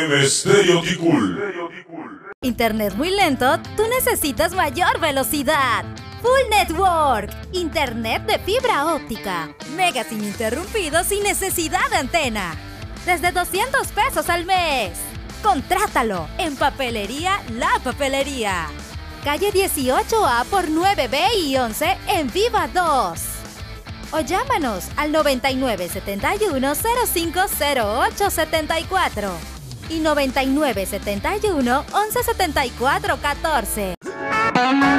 Estéreo Ticul. Internet muy lento, tú necesitas mayor velocidad. Full Network, internet de fibra óptica, megas ininterrumpidos sin necesidad de antena. Desde 200 pesos al mes. Contrátalo en Papelería La Papelería. Calle 18A por 9B y 11 en Viva 2. O llámanos al 9971-050874 y 9971-117414.